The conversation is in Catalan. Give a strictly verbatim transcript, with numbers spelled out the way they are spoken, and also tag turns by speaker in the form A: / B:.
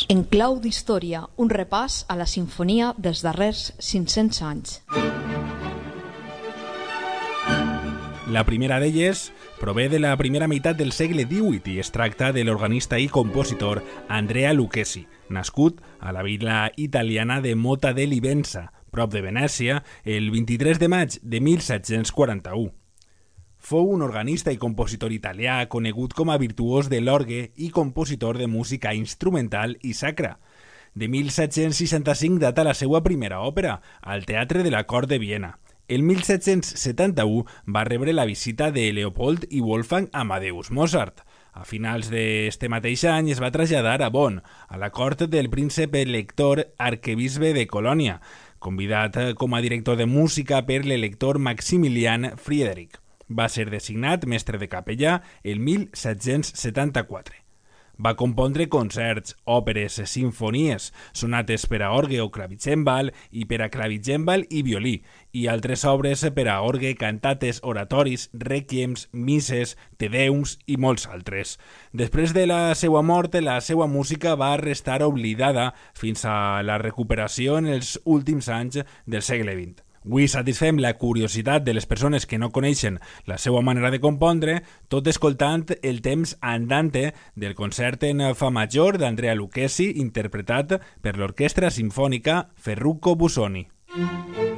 A: En clau d'història, un repàs a la simfonia dels darrers cinc-cents anys.
B: La primera d'elles prové de la primera meitat del segle divuit i es tracta de l'organista i compositor Andrea Lucchesi, nascut a la vila italiana de Mota de Livenza, prop de Venècia, el vint-i-tres de maig de mil set-cents quaranta-u. Fou un organista i compositor italià conegut com a virtuós de l'orgue i compositor de música instrumental i sacra. De mil set-cents seixanta-cinc data la seva primera òpera, al Teatre de la Cort de Viena. El mil set-cents setanta-u va rebre la visita de Leopold i Wolfgang Amadeus Mozart. A finals d'este mateix any es va traslladar a Bonn, a la cort del príncep elector arquebisbe de Colònia, convidat com a director de música per l'elector Maximilian Friedrich. Va ser designat mestre de capellà el mil set-cents setanta-quatre. Va compondre concerts, òperes, simfonies, sonates per a orgue o clavicèmbal i per a clavicèmbal i violí, i altres obres per a orgue, cantates, oratoris, requiems, misses, tedeums i molts altres. Després de la seva mort, la seva música va restar oblidada fins a la recuperació en els últims anys del segle vint. Avui satisfem la curiositat de les persones que no coneixen la seva manera de compondre, tot escoltant el temps andante del concert en fa major d'Andrea Lucchesi, interpretat per l'Orquestra Simfònica Ferrucco Busoni.